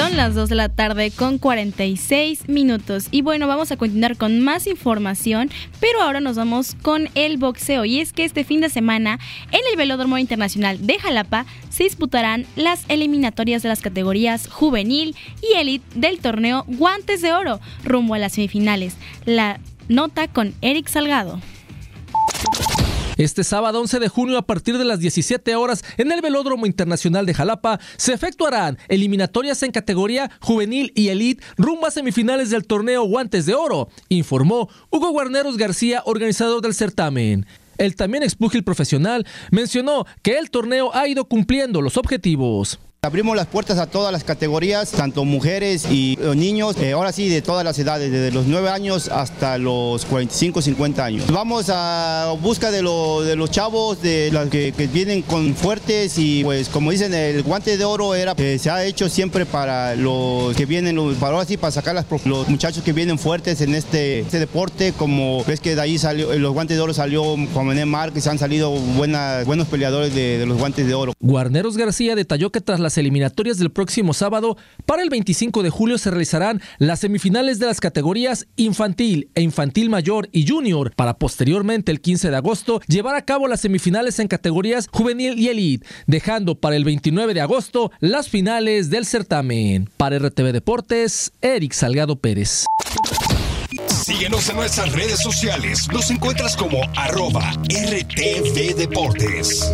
Son las 2 de la tarde con 46 minutos. Y bueno, vamos a continuar con más información, pero ahora nos vamos con el boxeo. Y es que este fin de semana, en el Velódromo Internacional de Jalapa, se disputarán las eliminatorias de las categorías juvenil y élite del torneo Guantes de Oro, rumbo a las semifinales. La nota con Eric Salgado. Este sábado 11 de junio a partir de las 17 horas en el Velódromo Internacional de Jalapa se efectuarán eliminatorias en categoría juvenil y elite rumbo a semifinales del torneo Guantes de Oro, informó Hugo Guarneros García, organizador del certamen. El también expugil profesional mencionó que el torneo ha ido cumpliendo los objetivos. Abrimos las puertas a todas las categorías, tanto mujeres y niños, ahora sí de todas las edades, desde los 9 años hasta los 45, 50 años. Vamos a busca de los chavos, de los que vienen con fuertes y pues como dicen, el Guante de Oro se ha hecho siempre para los que vienen, para ahora sí, para sacar los muchachos que vienen fuertes en este deporte, como ves que de ahí salió, los Guantes de Oro salió Juan Manuel Márquez, han salido buenos peleadores de los Guantes de Oro. Guarneros García detalló que tras las eliminatorias del próximo sábado, para el 25 de julio se realizarán las semifinales de las categorías infantil e infantil mayor y junior, para posteriormente el 15 de agosto llevar a cabo las semifinales en categorías juvenil y elite, dejando para el 29 de agosto las finales del certamen. Para RTV Deportes, Eric Salgado Pérez. Síguenos en nuestras redes sociales, nos encuentras como @RTV Deportes.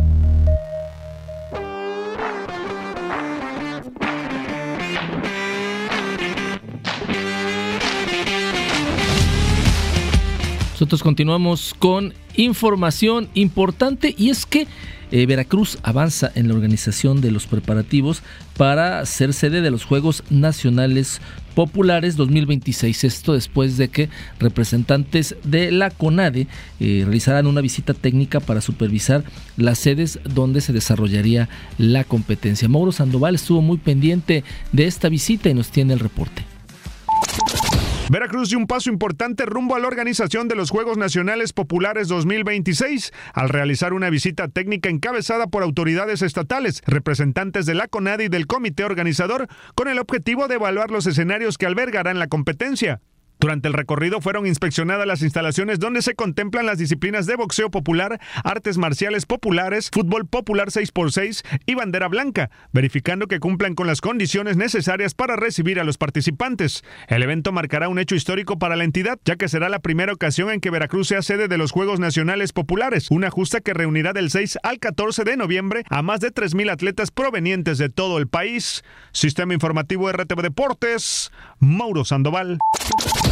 Nosotros continuamos con información importante y es que Veracruz avanza en la organización de los preparativos para ser sede de los Juegos Nacionales Populares 2026. Esto después de que representantes de la CONADE realizaran una visita técnica para supervisar las sedes donde se desarrollaría la competencia. Mauro Sandoval estuvo muy pendiente de esta visita y nos tiene el reporte. Veracruz dio un paso importante rumbo a la organización de los Juegos Nacionales Populares 2026 al realizar una visita técnica encabezada por autoridades estatales, representantes de la CONADE y del comité organizador, con el objetivo de evaluar los escenarios que albergarán la competencia. Durante el recorrido fueron inspeccionadas las instalaciones donde se contemplan las disciplinas de boxeo popular, artes marciales populares, fútbol popular 6x6 y bandera blanca, verificando que cumplan con las condiciones necesarias para recibir a los participantes. El evento marcará un hecho histórico para la entidad, ya que será la primera ocasión en que Veracruz sea sede de los Juegos Nacionales Populares, una justa que reunirá del 6 al 14 de noviembre a más de 3,000 atletas provenientes de todo el país. Sistema Informativo RTV Deportes, Mauro Sandoval.